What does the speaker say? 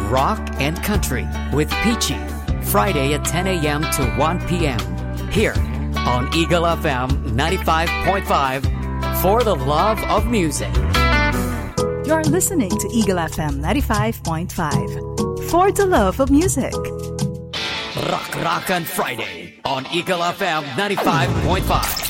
Rock and Country with Peachy. Friday at 10 a.m. to 1 p.m. Here on Eagle FM 95.5 for the love of music. You're listening to Eagle FM 95.5 for the love of music. Rock on Friday on Eagle FM 95.5.